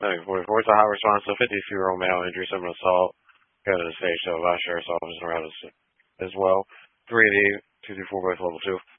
44 is a high response. So 52-year-old male, injury, similar assault. Go to the stage, so sheriff's office around as well. 380, 224, both level 2.